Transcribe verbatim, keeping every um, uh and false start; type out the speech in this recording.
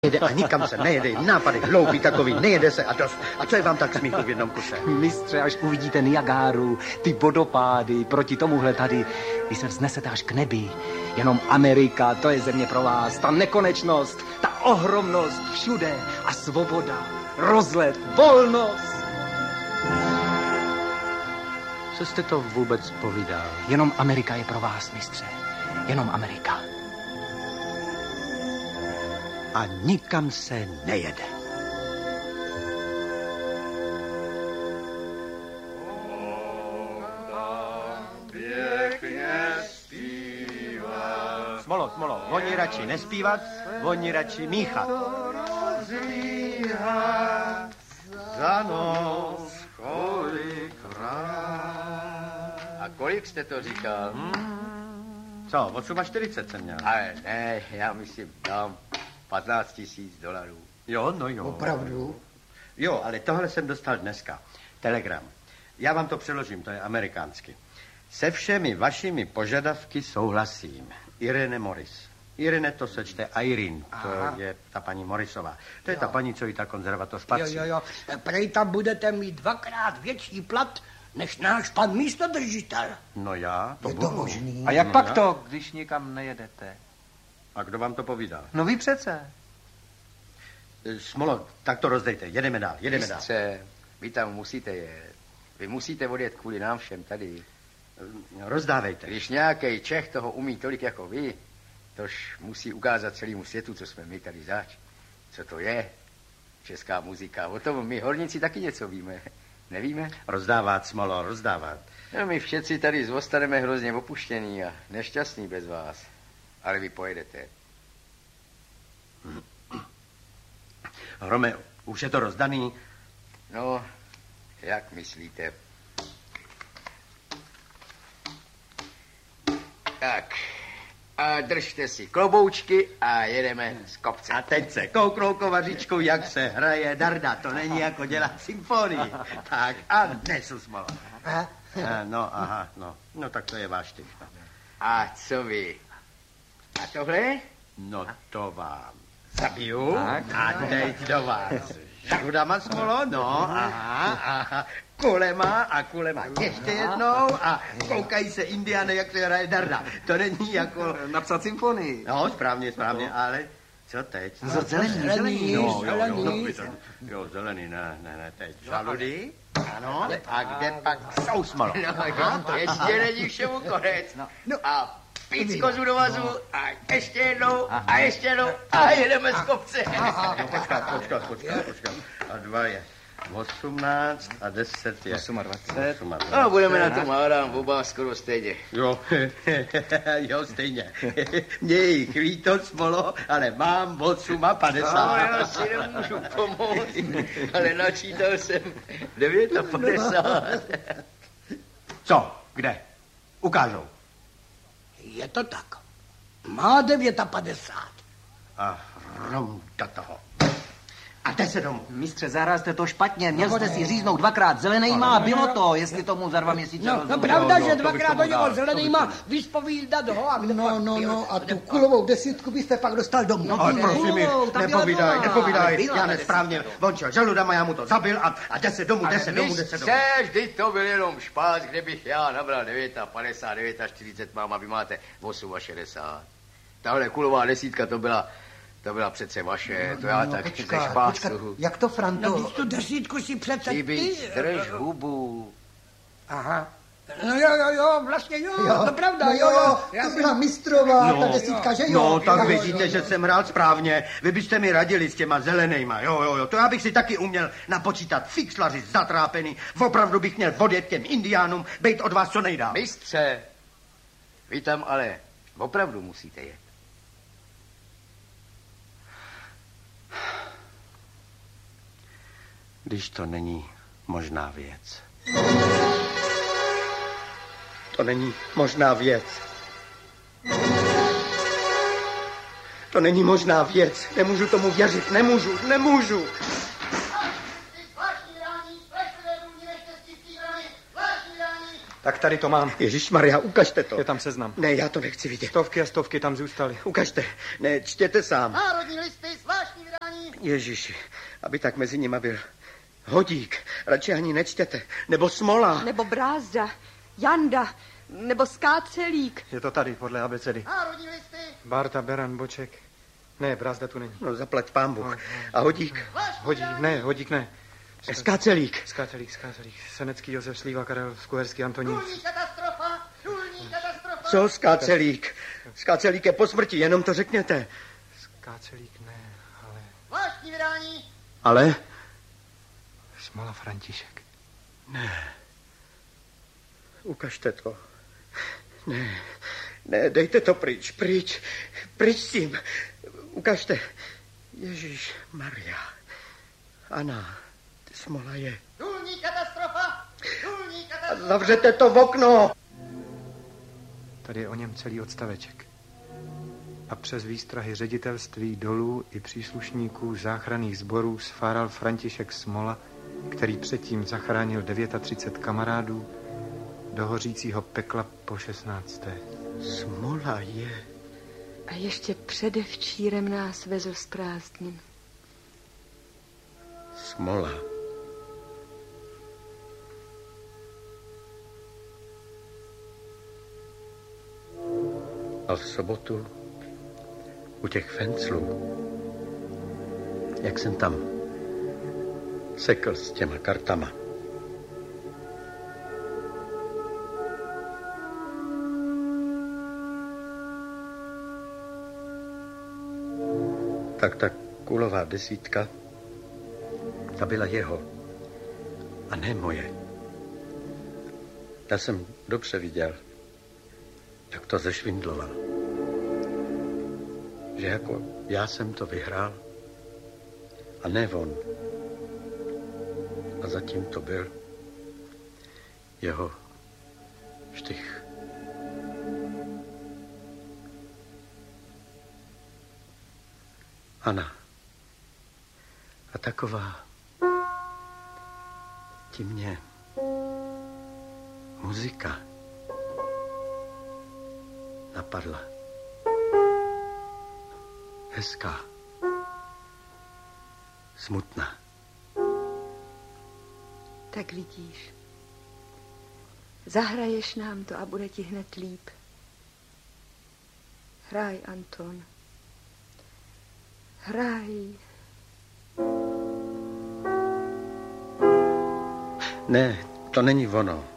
Nejede a nikam se nejede, nápady hloupý takový, nejede se a dost. A co je vám tak smíchu v jednom kuse? Mistře, až uvidíte Niagáru, ty vodopády, proti tomuhle tady, vy se vznesete až k nebi. Jenom Amerika, to je země pro vás, ta nekonečnost, ta ohromnost všude a svoboda, rozlet, volnost. Co jste to vůbec povídal? Jenom Amerika je pro vás, mistře, jenom Amerika. A nikam se nejede. Smolo, smolo, oni radši nespívat, oni radši míchat. Za noc kolikrát. A kolik jste to říkal? Hmm. Co, čtyřicet osm jsem měl. Ale ne, já myslím, dám patnáct tisíc dolarů. Jo, no jo. Opravdu? Jo, ale tohle jsem dostal dneska. Telegram. Já vám to přeložím, to je amerikánsky. Se všemi vašimi požadavky souhlasím. Irene Morris. Irene to se čte Irene, to Aha. je ta paní Morrisová. To je jo. ta paní, co jí ta konzervatoř patří. Jo, jo, jo. Prej tam budete mít dvakrát větší plat, než náš pan místodržitel. No já, to je budu. To možný. A jak no pak já? to, když nikam nejedete? A kdo vám to povídal? No vy přece. Smolo, tak to rozdejte, jedeme dál, jedeme Mistře, dál. vy tam musíte jet. Vy musíte odjet kvůli nám všem tady. Rozdávejte. Když nějaký Čech toho umí tolik jako vy, tož musí ukázat celému světu, co jsme my tady zač. Co to je česká muzika. O tom my horníci taky něco víme. Nevíme? Rozdávat, Smolo, rozdávat. No, my všetci tady zůstaneme hrozně opuštění a nešťastní bez vás. Ale vy pojedete. Hrome, už je to rozdaný? No, jak myslíte? Tak, a držte si kloboučky a jedeme z kopce. A teď se kouknou kovařičkou, jak se hraje darda. To není jako dělat symfonii. Tak a nesu, Smolo. A, no, aha, no. No tak to je váš typ. No. A co vy? A tohle? No to vám zabiju. Tak. A teď do vás. Žaludama, Smolo, no, aha, aha. Kulema a kulema ještě jednou a koukají se Indiány, jak se hraje darda. To není jako... Napsat symfonii. No, správně, správně, no. Ale co teď? No, zelený, zelený. No, jo, jo, jo, jo, zelený, ne, ne, ne, teď. Žaludy, ano, a kde pak jsou, Smolo? No, jo, ještě není všemu konec. No. A picko z dovazu a ještě jednou a ještě jednou a jedeme z kopce. No, počkat, počkat, počkat, počkat. A dva je osmnáct a deset je dvacet osm. No, budeme na tom hádám oba skoro stejně. Jo, jo, stejně. Mě jich líto, Smolo, ale mám osm a padesát. No, já si nemůžu pomoct, ale načítal jsem devět a padesát. Co? Kde? Ukážou. Je to tak. Má devět a padesát. A rom do toho. A jde se domů. Mistře, zahrál jste to špatně. Měl jste si říznout dvakrát zelenejma a bylo to, jestli tomu za dva měsíce No, no pravda, že dvakrát do něho zelenejma vyspovídat ho a kde No, no, no, a tu kulovou desítku byste pak dostal domů. No, ale prosím, nepovídaj, nepovídaj, já nesprávně. On šel žaludama, já mu to zabil a, a jde se domů, jde se domů, jde se domů. Ale vždyť to byl jenom špás, kde bych já nabral devět a padesát, devět a čtyřicet mám a vy máte osm a šedesát. Tahle kulová desítka to byla... To byla přece vaše, to já no, tak počkat, ze špásu. počkat, jak to, Franto? No, když tu desítku si přece Ty ty... víc, drž hubu. Aha. No jo, jo, jo, vlastně jo, Jo, to pravda, no, jo, jo. To byla mistrová, No, ta desítka, že jo? No, tak jo, vidíte, že jsem hrál správně. Vy byste mi radili s těma zelenejma, jo, jo, jo. To já bych si taky uměl napočítat fixlaři zatrápený. Opravdu bych měl odjet těm indiánům, bejt od vás co nejdál. Mistře, vy tam ale opravdu musíte jet. Když to není možná věc. To není možná věc. To není možná věc. Nemůžu tomu věřit, nemůžu, nemůžu. Tak tady to mám. Ježišmarja, ukažte to. Je tam seznam. Ne, já to nechci vidět. Stovky a stovky tam zůstaly. Ukažte. Ne, čtěte sám. Národní listy, zvláštní Ježiši, aby tak mezi nima byl Hodík, radši ani nečtěte, nebo Smola. Nebo Brázda, Janda, nebo Skácelík. Je to tady, podle abecedy. Národní listy. Barta, Beran, Boček. Ne, Brázda tu není. No, zaplať pán Bůh. A Hodík? Hodík, ne, Hodík ne. Skácelík. Skácelík, Skácelík. Senecký Josef Slíva, Karel Skuherský, Antonín. Důlní katastrofa. Důlní katastrofa. Co Skácelík? Skácelík je po smrti, jenom to řekněte. Skácelík ne, ale... Zvláštní vydání. Ale? Smola František. Ne. Ukažte to. Ne, ne, dejte to pryč, pryč, pryč s tím. Ukažte. Ježíš Maria. Ana, Smola je. Důlní katastrofa. Důlní katastrofa. Zavřete to v okno. Tady je o něm celý odstaveček. A přes výstrahy ředitelství dolů i příslušníků záchranných sborů sfáral František Smola, který předtím zachránil třicet devět kamarádů do hořícího pekla po šestnácté. Smola je. A ještě předevčírem nás vezl z prázdnin. Smola. A v sobotu u těch fenclů, jak jsem tam sekl s těma kartama. Tak ta kulová desítka, ta byla jeho a ne moje. Já jsem dobře viděl, jak to zešvindloval. Že jako já jsem to vyhrál a ne on. A zatím to byl jeho štych. Ana. A taková ti mě muzika napadla. Hezká. Smutná. Tak vidíš. Zahraješ nám to a bude ti hned líp. Hraj, Anton. Hraj. Ne, to není ono.